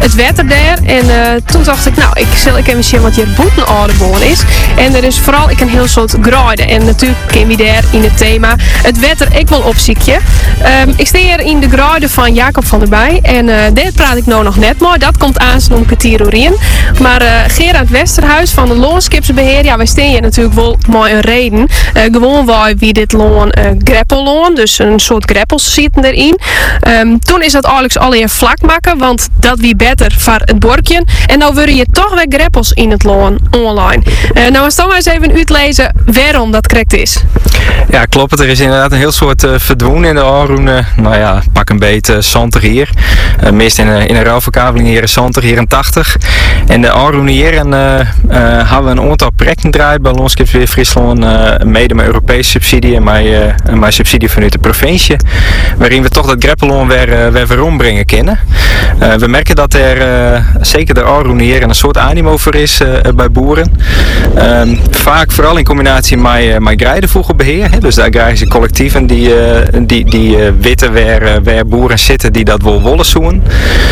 het wetter daar. En toen dacht ik, nou, ik zal even zien wat hier boeten Aardeboorn is. En er is vooral een heel soort graaide. En natuurlijk ken we daar in het thema het wetter ik wel opziekje. Ik sta hier in de graaide van Jacob van der Bij. En daar praat ik nou nog net maar. Dat komt aan om kwartier. Maar Gerard Westerhuis van de Loonskipsbeheer, ja, wij staan hier natuurlijk wel maar een reden. Gewoon wij wie dit loon greppelloon, dus een soort greppels zitten erin. Toen is dat eigenlijk al vlak maken, want dat wie beter voor het borkje. En nou willen je toch weer greppels in het loon online. Nou, eens toch eens even uitlezen waarom dat correct is. Ja, klopt. Er is inderdaad een heel soort verdwoen in de Aroen. Nou ja, pak een beetje zantig hier. Meestal in een ruilverkaveling hier is zantig, hier een 80. En de Aroen hier hebben we een aantal projecten draaien bij Loonskipsbeheer Friesland. Mede met Europese subsidie en mijn subsidie vanuit de provincie. Waarin we toch dat greppelloon weer verombrengen kunnen. We merken dat er zeker de Aroen hier een soort animo voor is bij boeren. Vaak vooral in combinatie met grijdevogelbeheer. Dus de agrarische collectieven die witte weer boeren zitten die dat wel willen zoeken.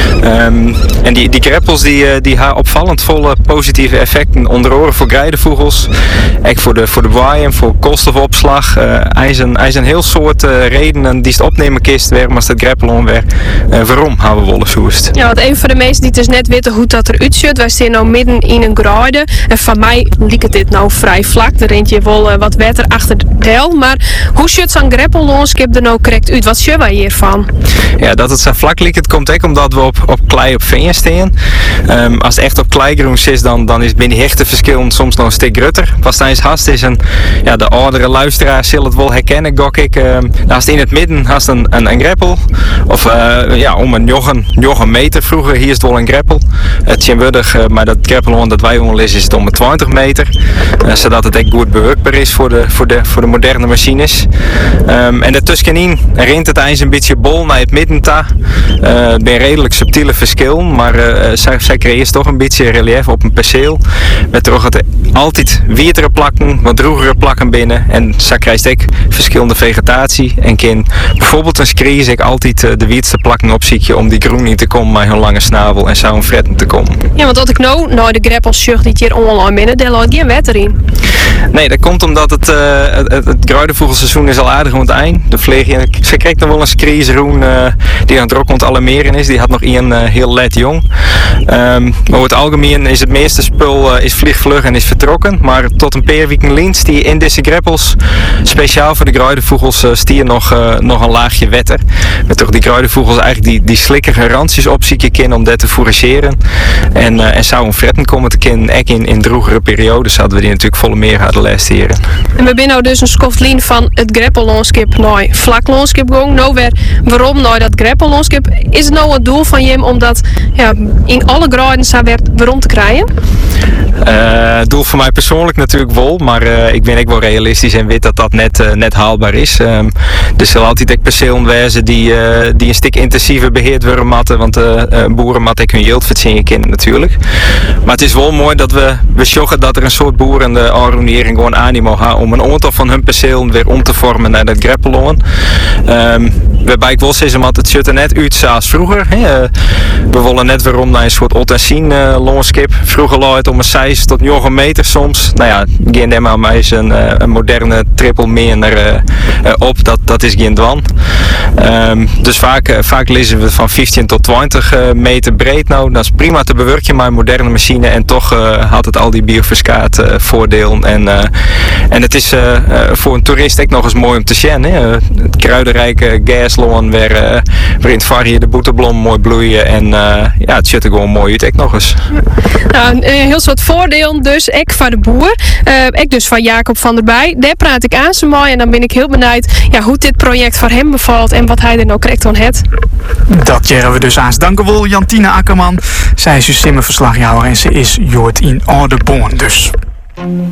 En die greppels die hebben opvallend volle positieve effecten onder andere voor grijdevoegels. Ook voor de waaien, voor koolstofopslag. Hij is een heel soort redenen die het opnemen kist weer, maar dat greppelloon weer waarom hebben we willen zoest. Ja, want een van de mensen die dus net weten hoe dat eruit ziet, wij staan nou midden in een graaide. En van mij lijkt dit nou vrij vlak. Er rent je wel wat wetter achter de del. Maar hoe ziet zo'n greppelloonskip er nou correct uit? Wat zien wij hiervan? Ja, dat het zo vlak lijkt, het komt ook omdat we op klei op veen staan. Als het echt op kleigroen is, dan is binnen hechte verschillen soms nog een stuk grutter. Pas tijdens hast is de oudere luisteraars zullen het wel herkennen, gok ik. Als in het midden hast een greppel. Of om een joggen meter. Vroeger hier is het wel een greppel. Het is maar dat greppelloon dat wij wel is het om 20 meter. Zodat het echt goed bewerkbaar is voor de moderne machines. En daartussenin rent het eens een beetje bol naar het midden toe. Het zijn redelijk subtiele verschillen, maar zij creëert toch een beetje relief op een perceel. Met toch altijd wietere plakken, wat droegere plakken binnen. En zij krijgt ook verschillende vegetatie. En kan bijvoorbeeld een skries ik altijd de wietste plakken opziekje om die groen niet te komen met hun lange snavel en zo een fretten te komen. Ja, want wat ik nou de greppels zucht die hier online binnen, daar laat geen wetter in. Nee, dat komt omdat het kruidenvogelseizoen is al aardig aan het eind. Ze kreeg nog wel een skries-roen die aan het rokken alarmeren is. Die had nog een heel let jong. Maar over het algemeen is het meeste spul is vliegvlug en is vertrokken. Maar tot een paar weken links die in deze greppels, speciaal voor de kruidenvogels, stier nog een laagje wetter. Met toch die kruidenvogels eigenlijk die slikkige randjes opzieken kunnen om dat te fourageren. En zou een fretten komen te kennen, ook in droegere periodes hadden we die natuurlijk volle meer hadden laatste jaren. En we zijn nou dus een skoftlien van het greppelloonskip naar vlakloonskip gaan. Nou weer waarom naar dat greppelloonskip? Is het nou het doel van Jim om dat in alle graden zo waarom te krijgen? Het doel voor mij persoonlijk natuurlijk wel, maar ik ben ook wel realistisch en weet dat dat net haalbaar is. Er zullen altijd ook percelen wezen die een stuk intensiever beheerd worden matten, want boeren matten hun yield verzinnen kunnen natuurlijk. Maar het is wel mooi dat we zorgen dat er een soort boeren de Aroeniering gewoon animo hebben om een aantal van hun percelen weer om te vormen naar dat greppelloon. Waarbij ik wil zeggen, want het ziet er net uit zoals vroeger. We willen net weer om naar een soort old-and-seen loonskip. Vroeger lag het om een 6 tot 9 meter soms. Nou ja, geen demmer maar is een moderne triple meer op. Dat is geen dwan. Dus vaak lezen we van 15 tot 20 meter breed. Nou, dat is prima te bewerken met een moderne machine. En toch had het al die biofiscaat voordelen. En het is voor een toerist ook nog eens mooi om te zien. Het kruidenrijke gasloon waarin het varieerde boeteblom mooi bloeien. En het ziet er gewoon mooi uit ook nog eens. Nou, een heel soort voordeel dus, ik van de boer. Ik dus van Jacob van der Bij. Daar praat ik aan zo mooi en dan ben ik heel benieuwd hoe dit project voor hem bevalt en wat hij er nou krijgt aan het. Dat jaren we dus aan. Dank u wel, Jantine Akkerman. Zij is uw stemmenverslagjouwer en ze is Joort in Aardeboorn dus.